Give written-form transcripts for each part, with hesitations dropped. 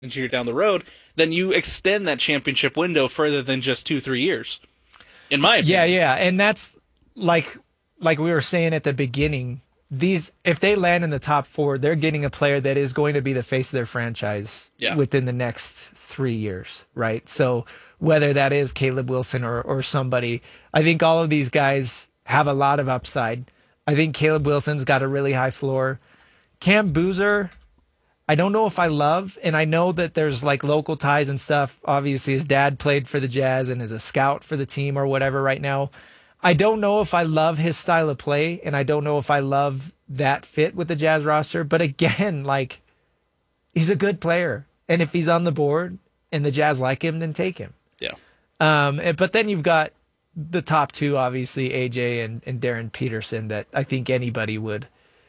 year down the road, then you extend that championship window further than just 2-3 years. In my opinion. Yeah, and that's like we were saying at the beginning. If they land in the top 4, they're getting a player that is going to be the face of their franchise within the next 3 years, right? So whether that is Caleb Wilson or somebody, I think all of these guys have a lot of upside. I think Caleb Wilson's got a really high floor. Cam Boozer, I don't know if I love, and I know that there's like local ties and stuff. Obviously, his dad played for the Jazz and is a scout for the team or whatever right now. I don't know if I love his style of play, and I don't know if I love that fit with the Jazz roster. But again, like, he's a good player, and if he's on the board and the Jazz like him, then take him. Yeah. But then you've got the top 2, obviously, AJ and Darren Peterson, that I think anybody would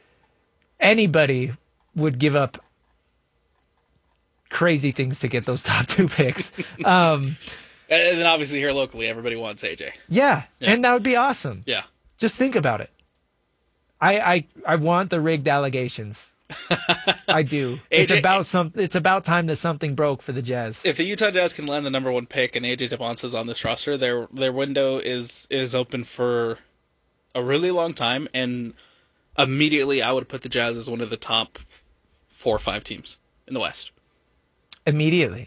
give up crazy things to get those top 2 picks. And then obviously here locally, everybody wants AJ. Yeah, and that would be awesome. Yeah. Just think about it. I want the rigged allegations. I do. It's about time that something broke for the Jazz. If the Utah Jazz can land the number 1 pick and AJ Depons on this roster, their window is open for a really long time, and immediately I would put the Jazz as one of the top 4 or 5 teams in the West. Immediately.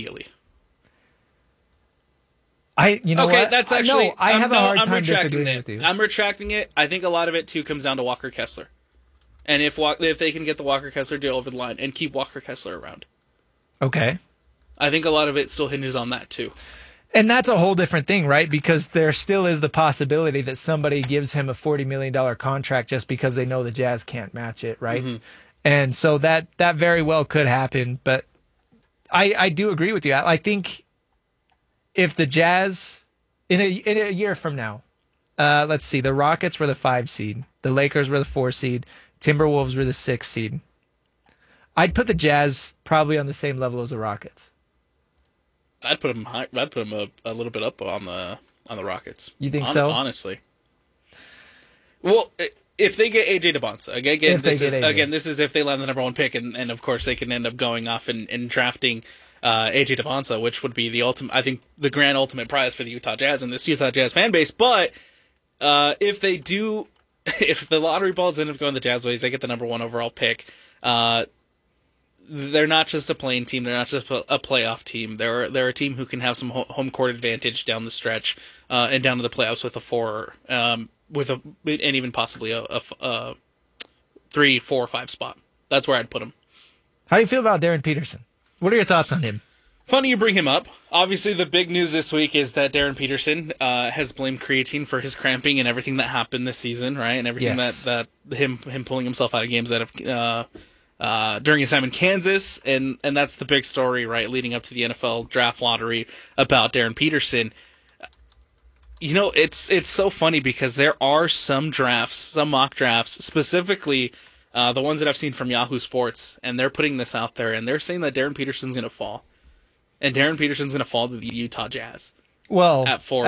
Okay, that's actually... I have a hard time disagreeing with you. I'm retracting it. I think a lot of it, too, comes down to Walker Kessler. And if they can get the Walker Kessler deal over the line and keep Walker Kessler around. Okay. I think a lot of it still hinges on that, too. And that's a whole different thing, right? Because there still is the possibility that somebody gives him a $40 million contract just because they know the Jazz can't match it, right? Mm-hmm. And so that very well could happen. But I do agree with you. I think... if the Jazz, in a year from now, let's see, the Rockets were the 5 seed, the Lakers were the 4 seed, Timberwolves were the 6 seed. I'd put the Jazz probably on the same level as the Rockets. I'd put them high. I'd put them a little bit up on the Rockets. You think so? Honestly. Well, if they get AJ Depons, this is if they land the number 1 pick, and of course they can end up going off and drafting AJ Depons, which would be the ultimate, I think, the grand ultimate prize for the Utah Jazz and this Utah Jazz fan base. But if they do, if the lottery balls end up going the Jazz ways, they get the number 1 overall pick. They're not just a playing team. They're not just a playoff team. They're a team who can have some home court advantage down the stretch and down to the playoffs with a 4, and even possibly a 3, 4, 5 spot. That's where I'd put them. How do you feel about Darren Peterson? What are your thoughts on him? Funny you bring him up. Obviously, the big news this week is that Darren Peterson has blamed creatine for his cramping and everything that happened this season, right? And everything that him pulling himself out of games during his time in Kansas, and that's the big story, right? Leading up to the NFL draft lottery about Darren Peterson. You know, it's so funny because there are some mock drafts, specifically. The ones that I've seen from Yahoo Sports, and they're putting this out there, and they're saying that Darren Peterson's going to fall. And Darren Peterson's going to fall to the Utah Jazz. Well, at 4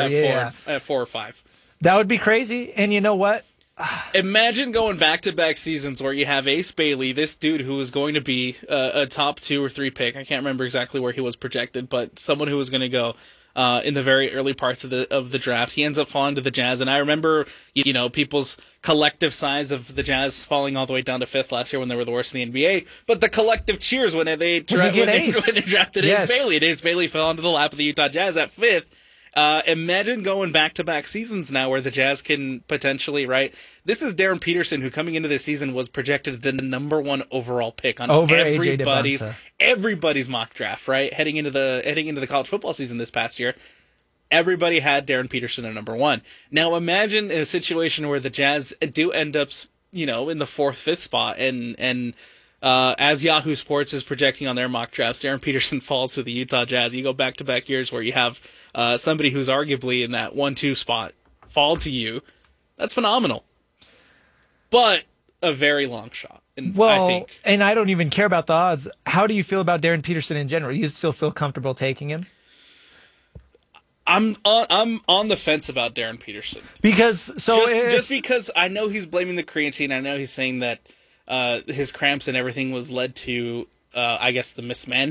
or 5. That would be crazy. And you know what? Imagine going back-to-back seasons where you have Ace Bailey, this dude who was going to be a top 2 or 3 pick. I can't remember exactly where he was projected, but someone who was going to go in the very early parts of the draft. He ends up falling to the Jazz, and I remember, people's collective sighs of the Jazz falling all the way down to 5th last year when they were the worst in the NBA. But the collective cheers when they drafted Ace Bailey, and Ace Bailey fell into the lap of the Utah Jazz at 5th. Imagine going back-to-back seasons now where the Jazz can potentially, right? This is Darren Peterson, who coming into this season was projected the number 1 overall pick on everybody's mock draft, right? Heading into the college football season this past year, everybody had Darren Peterson at number 1. Now imagine in a situation where the Jazz do end up, in the 4th, 5th spot, and as Yahoo Sports is projecting on their mock drafts, Darren Peterson falls to the Utah Jazz. You go back-to-back years where you have somebody who's arguably in that 1-2 spot fall to you. That's phenomenal. But a very long shot. I think. And I don't even care about the odds. How do you feel about Darren Peterson in general? You still feel comfortable taking him? I'm on the fence about Darren Peterson. Because because I know he's blaming the creatine. I know he's saying that his cramps and everything was led to I guess the mismanagement